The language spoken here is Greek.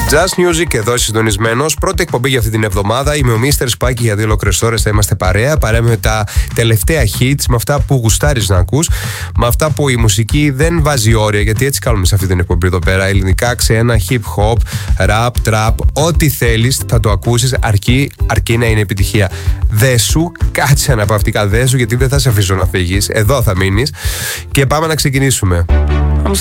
Just Music, εδώ συντονισμένος. Πρώτη εκπομπή για αυτή την εβδομάδα. Είμαι ο Mr. Spike. Για 2 ολόκληρες ώρες θα είμαστε παρέα με τα τελευταία hits, με αυτά που γουστάρεις να ακούς, με αυτά που η μουσική δεν βάζει όρια, γιατί έτσι κάνουμε σε αυτή την εκπομπή εδώ πέρα. Ελληνικά, ξένα, hip hop, rap, trap, ό,τι θέλεις θα το ακούσεις, αρκεί να είναι επιτυχία. Δέσου, κάτσε αναπαυτικά, δέσου, γιατί δεν θα σε αφήσω να φύγεις. Εδώ θα μείνεις και πάμε να ξεκινήσουμε.